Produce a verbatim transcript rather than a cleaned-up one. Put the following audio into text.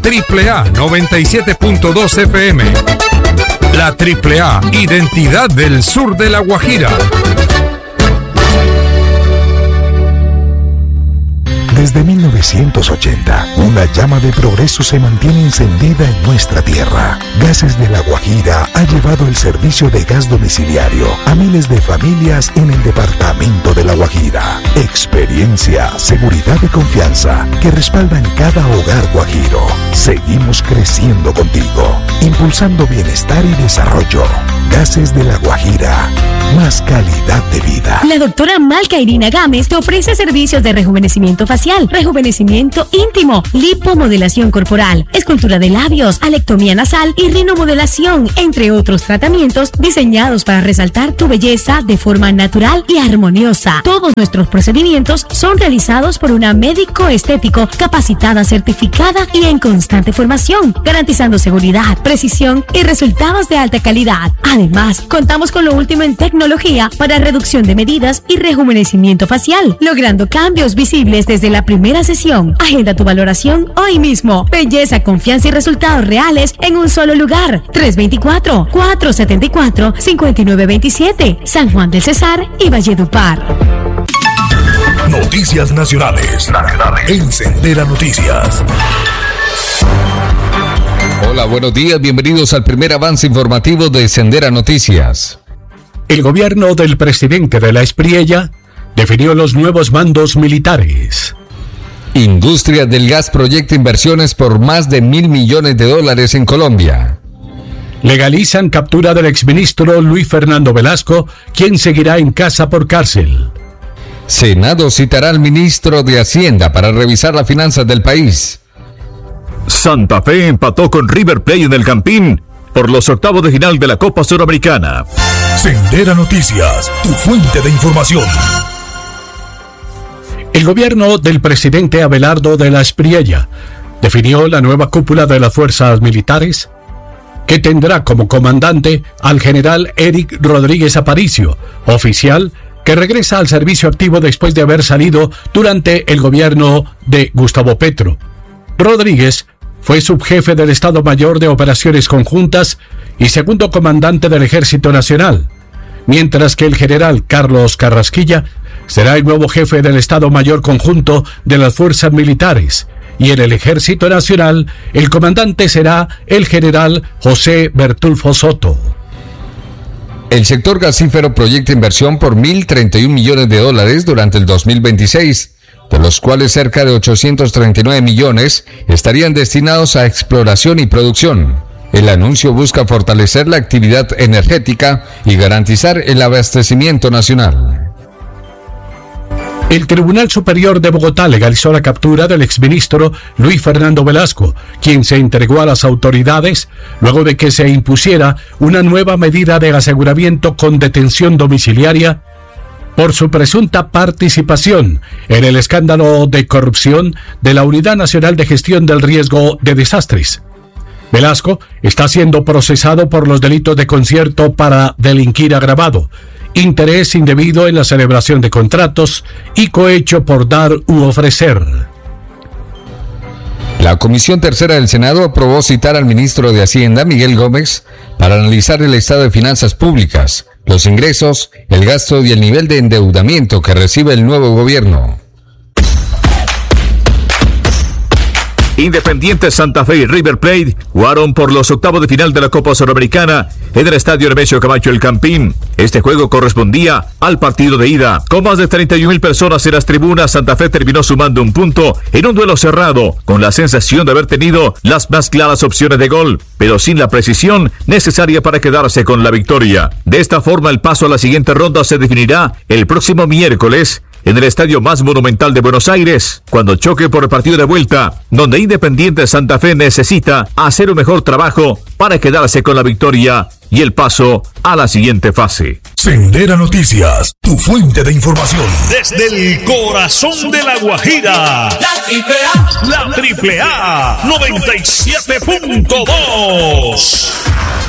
Triple A noventa y siete punto dos F M. La Triple A, identidad del sur de La Guajira. Desde mil novecientos ochenta, una llama de progreso se mantiene encendida en nuestra tierra. Gases de La Guajira ha llevado el servicio de gas domiciliario a miles de familias en el departamento de La Guajira. Experiencia, seguridad y confianza que respaldan cada hogar guajiro. Seguimos creciendo contigo, impulsando bienestar y desarrollo. Gases de La Guajira, más calidad de vida. La doctora Malca Irina Gámez te ofrece servicios de rejuvenecimiento facial, rejuvenecimiento íntimo, lipomodelación corporal, escultura de labios, alectomía nasal y rinomodelación, entre otros tratamientos diseñados para resaltar tu belleza de forma natural y armoniosa. Todos nuestros procedimientos son realizados por una médico estético capacitada, certificada y en constante formación, garantizando seguridad, precisión y resultados de alta calidad. Además, contamos con lo último en tecnología para reducción de medidas y rejuvenecimiento facial, logrando cambios visibles desde la primera sesión. Agenda tu valoración hoy mismo. Belleza, confianza y resultados reales en un solo lugar. tres dos cuatro, cuatro siete cuatro, cinco nueve dos siete, San Juan del Cesar y Valledupar. Noticias nacionales. Nacionales. En Sendera Noticias. Hola, buenos días, bienvenidos al primer avance informativo de Sendera Noticias. El gobierno del presidente de la Espriella definió los nuevos mandos militares. Industria del gas proyecta inversiones por más de mil millones de dólares en Colombia. Legalizan captura del exministro Luis Fernando Velasco, quien seguirá en casa por cárcel. Senado citará al ministro de Hacienda para revisar las finanzas del país. Santa Fe empató con River Plate en el Campín por los octavos de final de la Copa Suramericana. Sendera Noticias, tu fuente de información. El gobierno del presidente Abelardo de la Espriella definió la nueva cúpula de las fuerzas militares, que tendrá como comandante al general Eric Rodríguez Aparicio, oficial que regresa al servicio activo después de haber salido durante el gobierno de Gustavo Petro. Rodríguez fue subjefe del Estado Mayor de Operaciones Conjuntas y segundo comandante del Ejército Nacional, mientras que el general Carlos Carrasquilla será el nuevo jefe del Estado Mayor Conjunto de las Fuerzas Militares, y en el Ejército Nacional el comandante será el general José Bertulfo Soto. El sector gasífero proyecta inversión por mil treinta y un millones de dólares durante el dos mil veintiséis, de los cuales cerca de ochocientos treinta y nueve millones estarían destinados a exploración y producción. El anuncio busca fortalecer la actividad energética y garantizar el abastecimiento nacional. El Tribunal Superior de Bogotá legalizó la captura del exministro Luis Fernando Velasco, quien se entregó a las autoridades luego de que se impusiera una nueva medida de aseguramiento con detención domiciliaria por su presunta participación en el escándalo de corrupción de la Unidad Nacional de Gestión del Riesgo de Desastres. Velasco está siendo procesado por los delitos de concierto para delinquir agravado, interés indebido en la celebración de contratos y cohecho por dar u ofrecer. La Comisión Tercera del Senado aprobó citar al ministro de Hacienda, Miguel Gómez, para analizar el estado de finanzas públicas, los ingresos, el gasto y el nivel de endeudamiento que recibe el nuevo gobierno. Independiente Santa Fe y River Plate jugaron por los octavos de final de la Copa Suramericana en el estadio Nemesio Camacho El Campín. Este juego correspondía al partido de ida. Con más de treinta y un mil personas en las tribunas, Santa Fe terminó sumando un punto en un duelo cerrado, con la sensación de haber tenido las más claras opciones de gol, pero sin la precisión necesaria para quedarse con la victoria. De esta forma, el paso a la siguiente ronda se definirá el próximo miércoles en el estadio más monumental de Buenos Aires, cuando choque por el partido de vuelta, donde Independiente Santa Fe necesita hacer un mejor trabajo para quedarse con la victoria y el paso a la siguiente fase. Sendera Noticias, tu fuente de información. Desde el corazón de La Guajira, la Triple A, la Triple A noventa y siete punto dos.